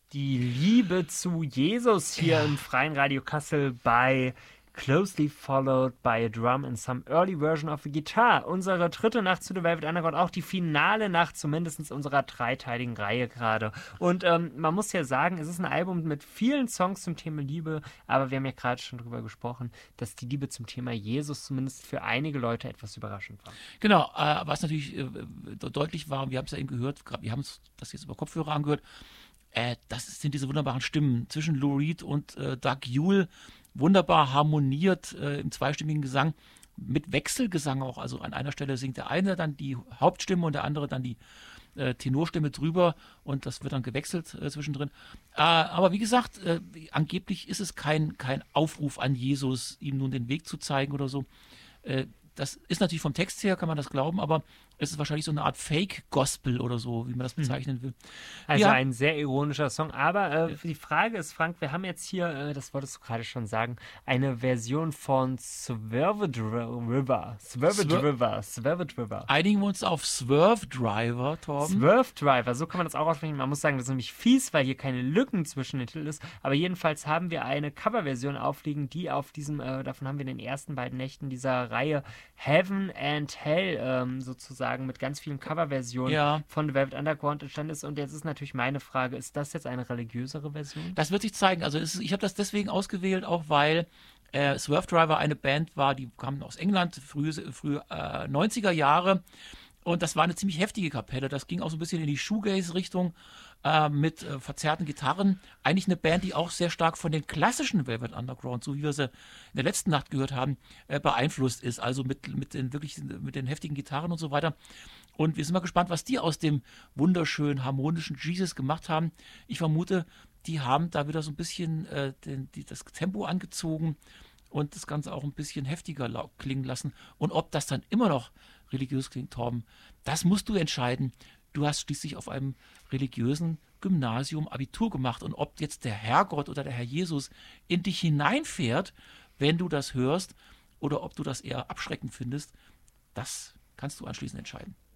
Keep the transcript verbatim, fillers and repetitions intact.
Die Liebe zu Jesus hier Ja. im Freien Radio Kassel bei Closely Followed by a Drum in Some Early Version of a Guitar. Unsere dritte Nacht zu The Velvet Underground, auch die finale Nacht zumindest unserer dreiteiligen Reihe gerade. Und ähm, man muss ja sagen, es ist ein Album mit vielen Songs zum Thema Liebe, aber wir haben ja gerade schon drüber gesprochen, dass die Liebe zum Thema Jesus zumindest für einige Leute etwas überraschend war. Genau, äh, was natürlich äh, deutlich war, wir haben es ja eben gehört, grad, wir haben uns das jetzt über Kopfhörer angehört, äh, das sind diese wunderbaren Stimmen zwischen Lou Reed und äh, Doug Yule, wunderbar harmoniert äh, im zweistimmigen Gesang, mit Wechselgesang auch. Also an einer Stelle singt der eine dann die Hauptstimme und der andere dann die äh, Tenorstimme drüber und das wird dann gewechselt äh, zwischendrin. Äh, aber wie gesagt, äh, angeblich ist es kein, kein Aufruf an Jesus, ihm nun den Weg zu zeigen oder so. Äh, das ist natürlich vom Text her, kann man das glauben, aber es ist wahrscheinlich so eine Art Fake-Gospel oder so, wie man das bezeichnen will. Also Ja. ein sehr ironischer Song. Aber äh, die Frage ist, Frank, wir haben jetzt hier, äh, das wolltest du gerade schon sagen, eine Version von Swerved River. Swerved Swer- River. Swerved River. Einigen wir uns auf Swerve Driver, Torben. Swerve Driver, so kann man das auch aussprechen. Man muss sagen, das ist nämlich fies, weil hier keine Lücken zwischen den Titeln ist. Aber jedenfalls haben wir eine Coverversion aufliegen, die auf diesem, äh, davon haben wir in den ersten beiden Nächten dieser Reihe Heaven and Hell ähm, sozusagen mit ganz vielen Coverversionen Ja. von The Velvet Underground entstanden ist. Und jetzt ist natürlich meine Frage, ist das jetzt eine religiösere Version? Das wird sich zeigen. Also es ist, ich habe das deswegen ausgewählt, auch weil äh, Swerve Driver eine Band war, die kam aus England, frühe, frühe äh, neunziger Jahre. Und das war eine ziemlich heftige Kapelle. Das ging auch so ein bisschen in die Shoegaze-Richtung äh, mit äh, verzerrten Gitarren. Eigentlich eine Band, die auch sehr stark von den klassischen Velvet Underground, so wie wir sie in der letzten Nacht gehört haben, äh, beeinflusst ist. Also mit, mit, den wirklich, mit den heftigen Gitarren und so weiter. Und wir sind mal gespannt, was die aus dem wunderschönen, harmonischen Jesus gemacht haben. Ich vermute, die haben da wieder so ein bisschen äh, den, die, das Tempo angezogen und das Ganze auch ein bisschen heftiger lau- klingen lassen. Und ob das dann immer noch religiös klingt, Torben, das musst du entscheiden. Du hast schließlich auf einem religiösen Gymnasium Abitur gemacht. Und ob jetzt der Herrgott oder der Herr Jesus in dich hineinfährt, wenn du das hörst, oder ob du das eher abschreckend findest, das kannst du anschließend entscheiden.